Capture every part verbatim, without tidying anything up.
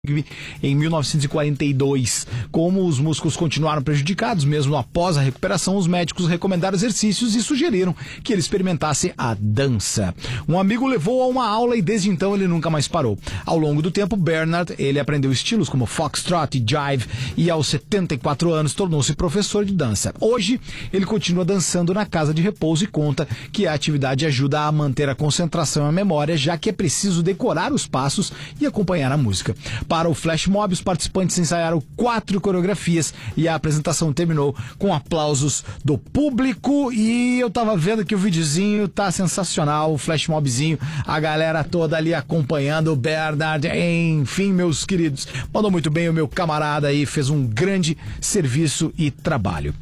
em mil novecentos e quarenta e dois. Como os músculos continuaram prejudicados, mesmo após a recuperação, os médicos recomendaram exercícios e sugeriram que ele experimentasse a dança. Um amigo levou a uma aula e desde então ele nunca mais parou. Ao longo do tempo, Bernard, ele aprendeu estilos como foxtrot e jive e aos setenta e quatro anos tornou-se professor de dança. Hoje, ele continua dançando na casa de repouso e conta que a atividade ajuda a manter a concentração e a memória, já que é preciso decorar os passos e acompanhar a música. Para o Flash Mob, os participantes ensaiaram quatro coreografias e a apresentação terminou com aplausos do público. E eu tava vendo que o videozinho tá sensacional, o Flash Mobzinho, a galera toda ali acompanhando o Bernard. Enfim, meus queridos, mandou muito bem o meu camarada aí, fez um grande serviço e trabalho.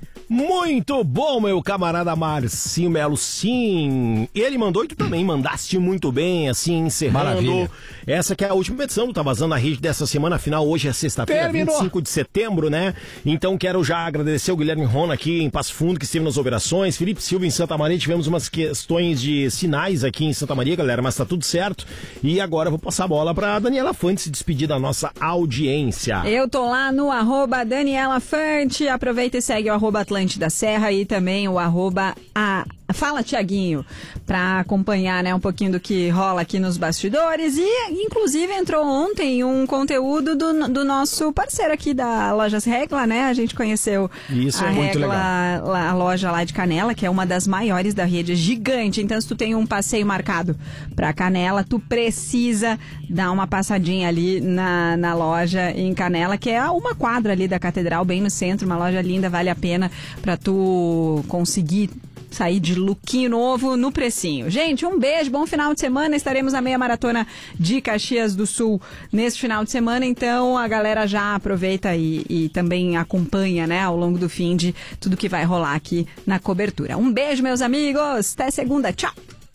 Muito bom, meu camarada Marcinho Melo, sim. Ele mandou e tu também mandaste muito bem, assim, encerrando. Maravilha. Essa que é a última edição do Tá Vazando na Rede dessa semana, afinal, hoje é sexta-feira, vinte e cinco de setembro, né? Então quero já agradecer o Guilherme Rona aqui em Passo Fundo, que esteve nas operações, Felipe Silva em Santa Maria, tivemos umas questões de sinais aqui em Santa Maria, galera, mas tá tudo certo. E agora eu vou passar a bola pra Daniela Fante se despedir da nossa audiência. Eu tô lá no arroba Daniela Fante, aproveita e segue o arroba Atlântida Serra e também o arroba a Fala Tiaguinho, para acompanhar, né, um pouquinho do que rola aqui nos bastidores. E inclusive entrou ontem um conteúdo do, do nosso parceiro aqui da Lojas Regla, né? A gente conheceu Isso, a é muito Regla, legal. a loja lá de Canela, que é uma das maiores da rede, gigante. Então, se tu tem um passeio marcado para Canela, tu precisa dar uma passadinha ali na, na loja em Canela, que é uma quadra ali da Catedral, bem no centro, uma loja linda, vale a pena para tu conseguir sair de lookinho novo no precinho. Gente, um beijo, bom final de semana. Estaremos na meia maratona de Caxias do Sul nesse final de semana, então a galera já aproveita e, e também acompanha, né, ao longo do fim de tudo que vai rolar aqui na cobertura. Um beijo, meus amigos. Até segunda. Tchau.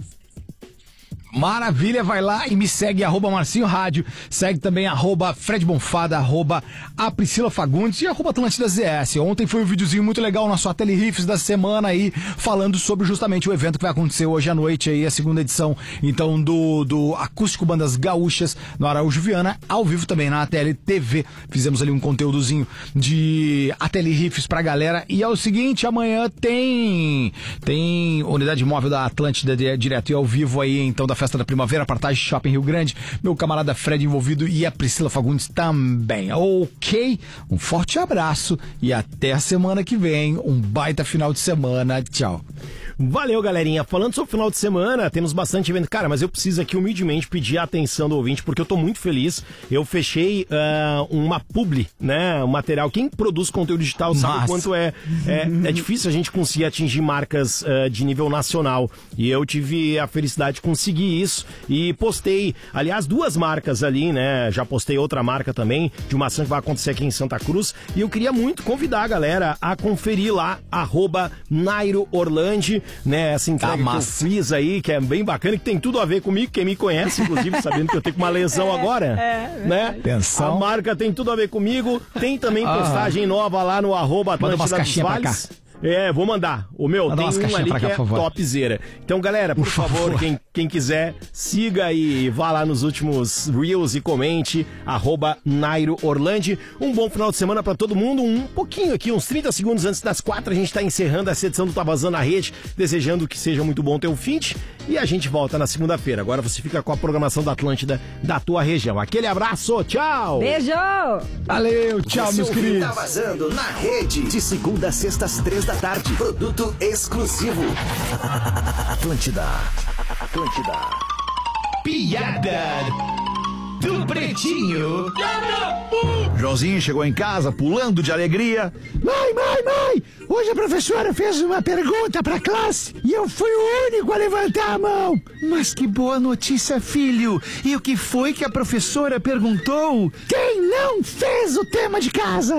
Maravilha, vai lá e me segue, arroba Marcinho Rádio, segue também arroba Fred Bonfada, arroba a Priscila Fagundes e arroba Atlântida Z S. Ontem foi um videozinho muito legal na sua Teleriffs da semana aí, falando sobre justamente o evento que vai acontecer hoje à noite aí, a segunda edição, então, do, do Acústico Bandas Gaúchas no Araújo Viana, ao vivo também na A T L T V. Fizemos ali um conteúdozinho de A T L Riffs pra galera. E é o seguinte, amanhã tem tem unidade móvel da Atlântida direto e ao vivo aí, então, da Festa da Primavera, Partage Shopping Rio Grande, meu camarada Fred envolvido e a Priscila Fagundes também. Ok? Um forte abraço e até a semana que vem. Um baita final de semana. Tchau. Valeu, galerinha. Falando sobre o final de semana, temos bastante evento. Cara, mas eu preciso aqui humildemente pedir a atenção do ouvinte, porque eu tô muito feliz. Eu fechei uh, uma publi, né? Um material. Quem produz conteúdo digital sabe Massa. o quanto é, é, é difícil a gente conseguir atingir marcas uh, de nível nacional. E eu tive a felicidade de conseguir isso e postei, aliás, duas marcas ali, né? Já postei outra marca também, de uma ação que vai acontecer aqui em Santa Cruz. E eu queria muito convidar a galera a conferir lá, arroba Nairo Orlandi, né, essa entrega Tá que eu fiz aí, que é bem bacana, que tem tudo a ver comigo, quem me conhece, inclusive, sabendo que eu tenho uma lesão é, agora, é, né? Atenção. A marca tem tudo a ver comigo, tem também postagem ah. nova lá no arroba Atlântida dos Vales. É, vou mandar. O meu, Manda tem um ali cá, que é topzera. Então, galera, por, por favor, favor. Quem, quem quiser, siga e vá lá nos últimos Reels e comente, arroba Nairo Orlandi. Um bom final de semana pra todo mundo. Um pouquinho aqui, uns trinta segundos antes das quatro, a gente tá encerrando essa edição do Tá Vazando na Rede, desejando que seja muito bom teu feed. E a gente volta na segunda-feira. Agora você fica com a programação da Atlântida da tua região. Aquele abraço, tchau! Beijo! Valeu, tchau, você meus queridos! Tá Vazando na Rede, de segunda a sexta às três da tarde. Produto exclusivo. Atlântida. Atlântida. Piada do Pretinho. Joãozinho chegou em casa pulando de alegria. Mãe, mãe, mãe! Hoje a professora fez uma pergunta pra classe e eu fui o único a levantar a mão. Mas que boa notícia, filho! E o que foi que a professora perguntou? Quem não fez o tema de casa?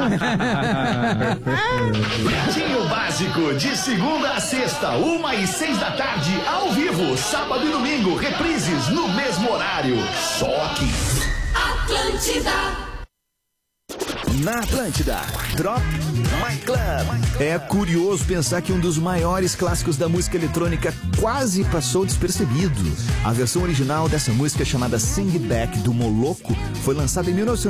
Pretinho Básico, de segunda a sexta, uma e seis da tarde, ao vivo, sábado e domingo, reprises no mesmo horário. Só aqui. Atlântida. Na Atlântida, Drop My Club. É curioso pensar que um dos maiores clássicos da música eletrônica quase passou despercebido. A versão original dessa música, chamada Sing It Back, do Moloco, foi lançada em mil novecentos